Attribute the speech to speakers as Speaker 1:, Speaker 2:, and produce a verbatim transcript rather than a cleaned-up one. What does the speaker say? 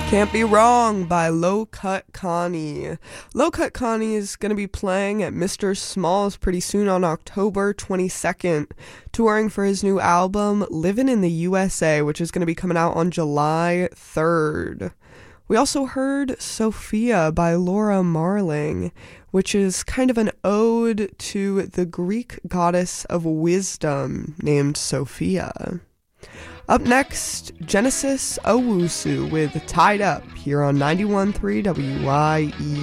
Speaker 1: Can't Be Wrong by Low Cut Connie. Low Cut Connie is going to be playing at Mister Smalls pretty soon on October twenty-second, touring for his new album, Livin' in the U S A, which is going to be coming out on July third. We also heard Sophia by Laura Marling, which is kind of an ode to the Greek goddess of wisdom named Sophia. Up next, Genesis Owusu with Tied Up here on ninety-one point three W I E.